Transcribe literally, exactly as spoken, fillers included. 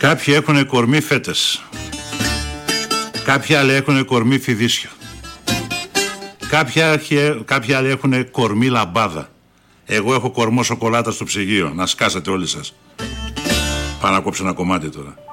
Κάποιοι έχουν κορμί φέτες. Κάποιοι άλλοι έχουν κορμί φιδίσιο. Κάποιοι άλλοι έχουν κορμί λαμπάδα. Εγώ έχω κορμό σοκολάτα στο ψυγείο. Να σκάσετε όλοι σας. Πάω να κόψω ένα κομμάτι τώρα.